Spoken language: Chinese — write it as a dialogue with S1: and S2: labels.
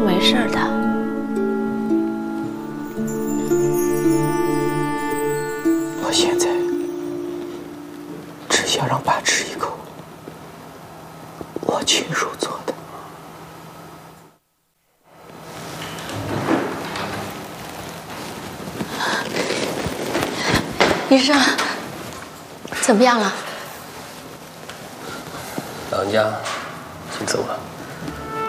S1: 没事的。
S2: 我现在只想让爸吃一口我亲手做的。
S1: 医生，怎么样了？
S3: 老人家，请走吧。